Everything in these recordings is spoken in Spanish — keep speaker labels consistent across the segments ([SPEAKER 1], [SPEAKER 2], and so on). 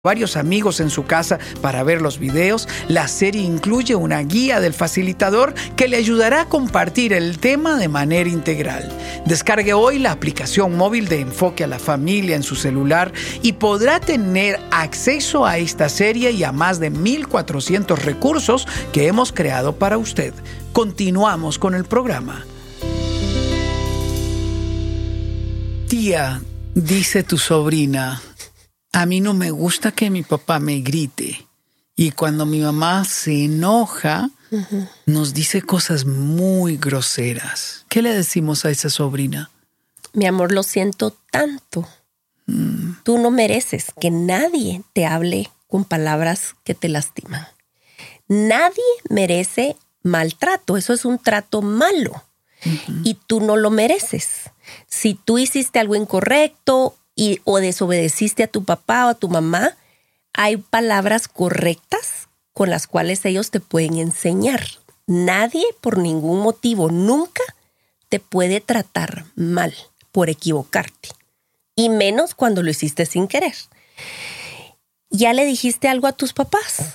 [SPEAKER 1] varios amigos en su casa para ver los videos. La serie incluye una guía del facilitador que le ayudará a compartir el tema de manera integral. Descargue hoy la aplicación móvil de Enfoque a la Familia en su celular y podrá tener acceso a esta serie y a más de 1,400 recursos que hemos creado para usted. Continuamos con el programa. Tía, dice tu sobrina, a mí no me gusta que mi papá me grite. Y cuando mi mamá se enoja, nos dice cosas muy groseras. ¿Qué le decimos a esa sobrina?
[SPEAKER 2] Mi amor, lo siento tanto. Tú no mereces que nadie te hable con palabras que te lastiman. Nadie merece maltrato. Eso es un trato malo. Y tú no lo mereces. Si tú hiciste algo incorrecto o desobedeciste a tu papá o a tu mamá, hay palabras correctas con las cuales ellos te pueden enseñar. Nadie, por ningún motivo, nunca te puede tratar mal por equivocarte. Y menos cuando lo hiciste sin querer. ¿Ya le dijiste algo a tus papás?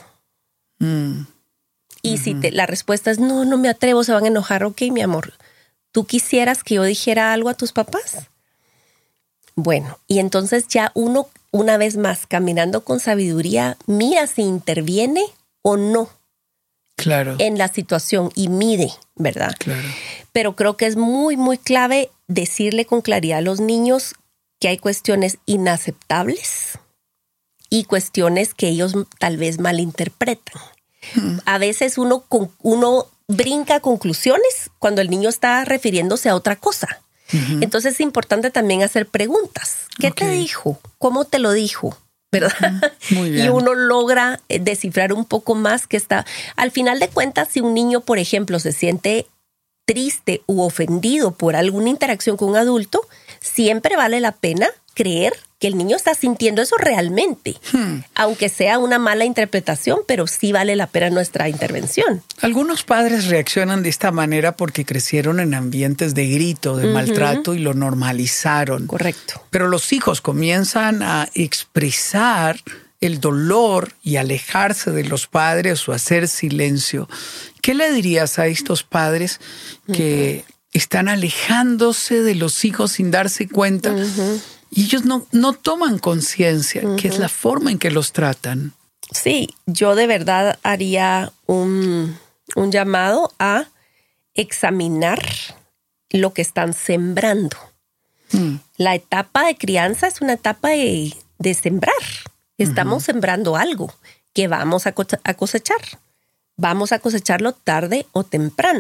[SPEAKER 2] Y si la respuesta es no me atrevo, se van a enojar. Ok, mi amor, ¿tú quisieras que yo dijera algo a tus papás? Bueno, y entonces ya uno, una vez más, caminando con sabiduría, mira si interviene o no.
[SPEAKER 1] Claro.
[SPEAKER 2] En la situación y mide, ¿verdad?
[SPEAKER 1] Claro.
[SPEAKER 2] Pero creo que es muy, muy clave decirle con claridad a los niños que hay cuestiones inaceptables y cuestiones que ellos tal vez malinterpretan. A veces uno brinca a conclusiones cuando el niño está refiriéndose a otra cosa. Entonces es importante también hacer preguntas. ¿Qué te dijo? ¿Cómo te lo dijo? ¿Verdad?
[SPEAKER 1] Muy bien.
[SPEAKER 2] Y uno logra descifrar un poco más que está. Al final de cuentas, si un niño, por ejemplo, se siente triste u ofendido por alguna interacción con un adulto, siempre vale la pena creer que el niño está sintiendo eso realmente. Aunque sea una mala interpretación, pero sí vale la pena nuestra intervención.
[SPEAKER 1] Algunos padres reaccionan de esta manera porque crecieron en ambientes de grito, de maltrato y lo normalizaron.
[SPEAKER 2] Correcto.
[SPEAKER 1] Pero los hijos comienzan a expresar el dolor y alejarse de los padres o hacer silencio. ¿Qué le dirías a estos padres que están alejándose de los hijos sin darse cuenta? Y ellos no toman conciencia, que es la forma en que los tratan.
[SPEAKER 2] Sí, yo de verdad haría un llamado a examinar lo que están sembrando. La etapa de crianza es una etapa de sembrar. Estamos sembrando algo que vamos a cosechar. Vamos a cosecharlo tarde o temprano.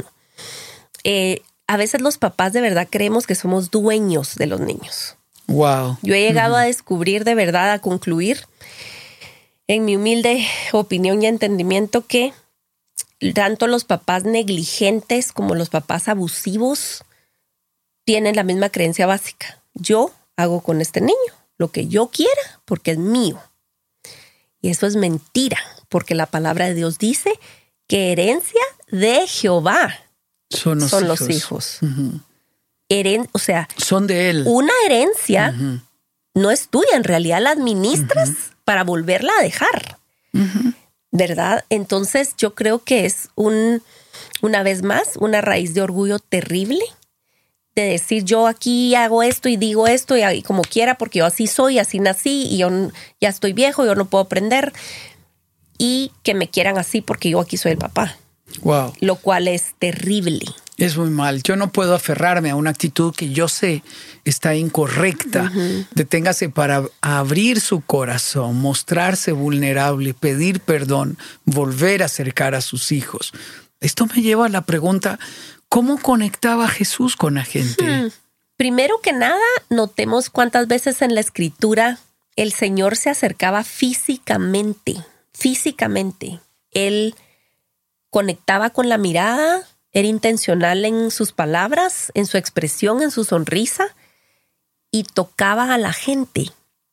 [SPEAKER 2] A veces los papás de verdad creemos que somos dueños de los niños.
[SPEAKER 1] Wow.
[SPEAKER 2] Yo he llegado a descubrir de verdad, a concluir, en mi humilde opinión y entendimiento, que tanto los papás negligentes como los papás abusivos tienen la misma creencia básica. Yo hago con este niño lo que yo quiera porque es mío. Y eso es mentira, porque la palabra de Dios dice que herencia de Jehová son los hijos. O sea,
[SPEAKER 1] son de él.
[SPEAKER 2] Una herencia no es tuya, en realidad la administras para volverla a dejar, ¿verdad? Entonces yo creo que es una vez más una raíz de orgullo terrible de decir yo aquí hago esto y digo esto y como quiera porque yo así soy, así nací y yo ya estoy viejo, yo no puedo aprender, y que me quieran así porque yo aquí soy el papá.
[SPEAKER 1] Wow.
[SPEAKER 2] Lo cual es terrible.
[SPEAKER 1] Es muy mal. Yo no puedo aferrarme a una actitud que yo sé está incorrecta. Deténgase para abrir su corazón, mostrarse vulnerable, pedir perdón, volver a acercar a sus hijos. Esto me lleva a la pregunta, ¿cómo conectaba Jesús con la gente?
[SPEAKER 2] Primero que nada, notemos cuántas veces en la Escritura el Señor se acercaba físicamente. Él conectaba con la mirada, era intencional en sus palabras, en su expresión, en su sonrisa, y tocaba a la gente.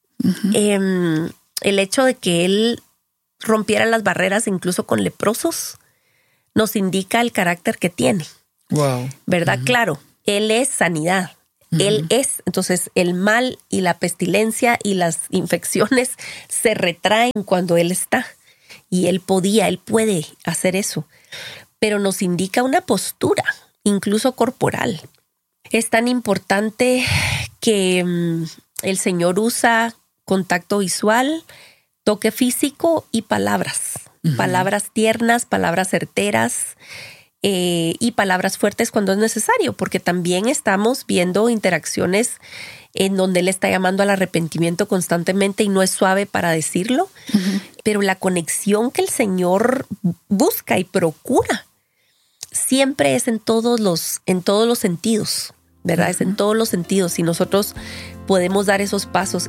[SPEAKER 2] El hecho de que él rompiera las barreras incluso con leprosos nos indica el carácter que tiene.
[SPEAKER 1] Wow.
[SPEAKER 2] ¿Verdad? Claro, él es sanidad. Él es. Entonces, el mal y la pestilencia y las infecciones se retraen cuando Él está. Y Él puede hacer eso. Pero nos indica una postura, incluso corporal. Es tan importante que el Señor usa contacto visual, toque físico y palabras. Palabras tiernas, palabras certeras y palabras fuertes cuando es necesario, porque también estamos viendo interacciones en donde Él está llamando al arrepentimiento constantemente y no es suave para decirlo, pero la conexión que el Señor busca y procura siempre es en todos los sentidos, ¿verdad? Es en todos los sentidos y nosotros podemos dar esos pasos.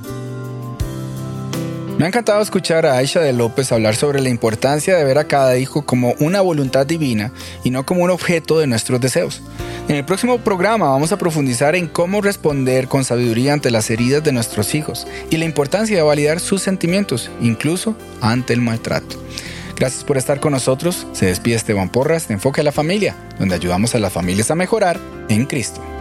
[SPEAKER 3] Me ha encantado escuchar a Aisha de López hablar sobre la importancia de ver a cada hijo como una voluntad divina y no como un objeto de nuestros deseos. En el próximo programa vamos a profundizar en cómo responder con sabiduría ante las heridas de nuestros hijos y la importancia de validar sus sentimientos, incluso ante el maltrato. Gracias por estar con nosotros. Se despide Esteban Porras de Enfoque a la Familia, donde ayudamos a las familias a mejorar en Cristo.